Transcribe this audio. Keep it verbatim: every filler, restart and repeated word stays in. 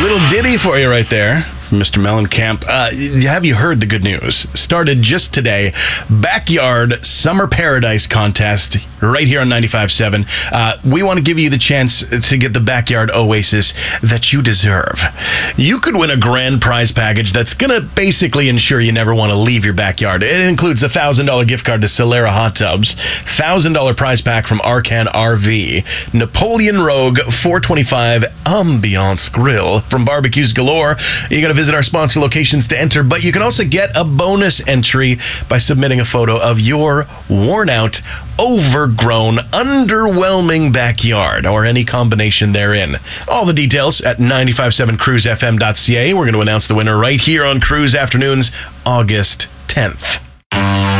Little ditty for you right there, Mister Mellencamp. Uh, have you heard the good news? Started just today. Backyard Summer Paradise Contest right here on ninety-five point seven. Uh, we want to give you the chance to get the backyard oasis that you deserve. You could win a grand prize package that's going to basically ensure you never want to leave your backyard. It includes a one thousand dollars gift card to Solera Hot Tubs, one thousand dollars prize pack from Arcan R V, Napoleon Rogue four twenty-five Ambiance Grill from Barbecues Galore. You got to visit our sponsor locations to enter, but you can also get a bonus entry by submitting a photo of your worn out, overgrown, underwhelming backyard or any combination therein. All the details at nine five seven cruise f m dot c a. We're going to announce the winner right here on Cruise Afternoons, August tenth.